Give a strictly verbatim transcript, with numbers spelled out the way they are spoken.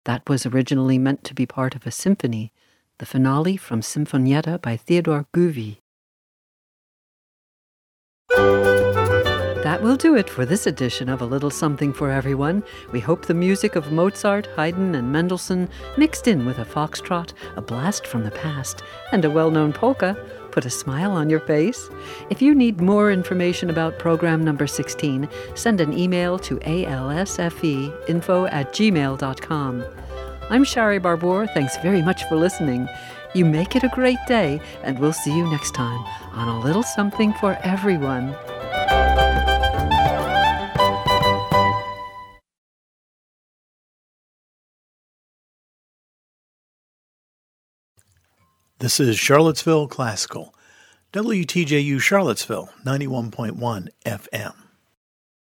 That was originally meant to be part of a symphony, the finale from Sinfonietta by Theodore Guvy. That will do it for this edition of A Little Something for Everyone. We hope the music of Mozart, Haydn, and Mendelssohn, mixed in with a foxtrot, a blast from the past, and a well-known polka, put a smile on your face. If you need more information about program number sixteen, send an email to alsfeinfo at gmail dot com. I'm Shari Barbour. Thanks very much for listening. You make it a great day, and we'll see you next time on A Little Something for Everyone. This is Charlottesville Classical, W T J U Charlottesville, ninety-one point one F M.